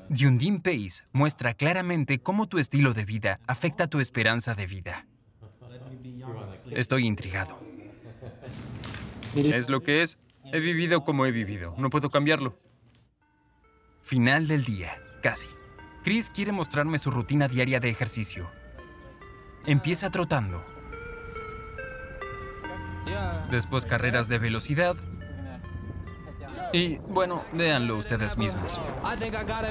Dundee Pace muestra claramente cómo tu estilo de vida afecta tu esperanza de vida. Estoy intrigado. Es lo que es. He vivido como he vivido. No puedo cambiarlo. Final del día. Casi. Chris quiere mostrarme su rutina diaria de ejercicio. Empieza trotando. Después carreras de velocidad. Y, bueno, véanlo ustedes mismos.